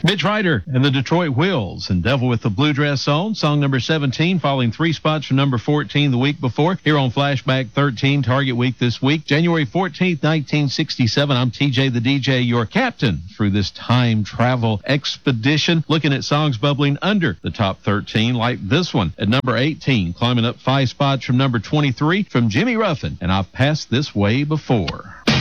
Mitch Ryder and the Detroit Wheels and Devil with the Blue Dress On, song number 17, falling 3 spots from number 14 the week before. Here on Flashback 13, Target Week this week, January 14th, 1967. I'm TJ the DJ, your captain through this time travel expedition, looking at songs bubbling under the top 13, like this one at number 18, climbing up 5 spots from number 23 from Jimmy Ruffin, and I've passed this way before.